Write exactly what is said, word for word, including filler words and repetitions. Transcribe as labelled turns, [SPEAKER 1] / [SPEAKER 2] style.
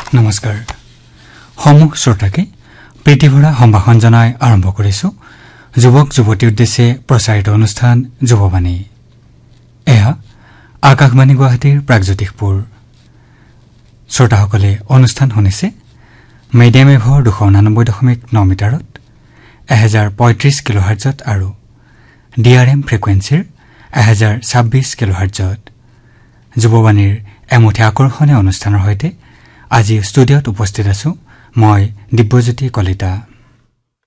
[SPEAKER 1] নমস্কাৰ সমুখ শ্ৰোতাকে প্ৰীতিভৰা সম্ভাষণ জনাই আৰম্ভ কৰিছো যুৱক যুৱতীৰ উদ্দেশ্যে প্ৰচাৰিত অনুষ্ঠান যুৱবাণী। এয়া আকাশবাণী গুৱাহাটীৰ প্ৰাগজ্যোতিষপুৰ। শ্ৰোতাসকলে অনুষ্ঠান শুনিছে মিডিয়াম ৱেভৰ দুশ উনানব্বৈ দশমিক ন মিটাৰত এহেজাৰ পঁয়ত্ৰিশ কিলোহাৰ্জত আৰু ডি আৰ এম ফ্ৰিকুৱেঞ্চিৰ এহেজাৰ ছাব্বিছ কিলোহাৰ্জত। যুৱবাণীৰ এমুঠি আকৰ্ষণীয় অনুষ্ঠানৰ সৈতে আজি ষ্টুডিঅ'ত উপস্থিত আছো মই দিব্যজ্যোতি কলিতা।